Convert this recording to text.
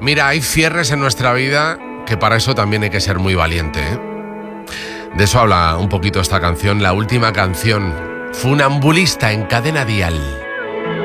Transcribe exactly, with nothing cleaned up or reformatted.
Mira, hay cierres en nuestra vida que para eso también hay que ser muy valiente, ¿eh? De eso habla un poquito esta canción, la última canción, Funambulista, en Cadena Dial.